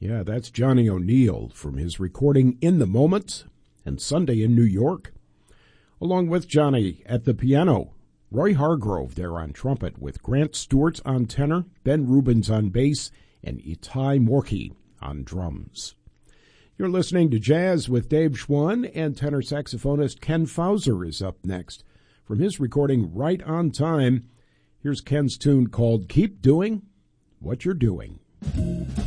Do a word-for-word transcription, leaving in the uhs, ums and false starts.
Yeah, that's Johnny O'Neill from his recording In the Moment and Sunday in New York. Along with Johnny at the piano, Roy Hargrove there on trumpet with Grant Stewart on tenor, Ben Rubens on bass, and Itai Morki on drums. You're listening to Jazz with Dave Schwann, and tenor saxophonist Ken Fauser is up next. From his recording Right on Time, here's Ken's tune called Keep Doing What You're Doing.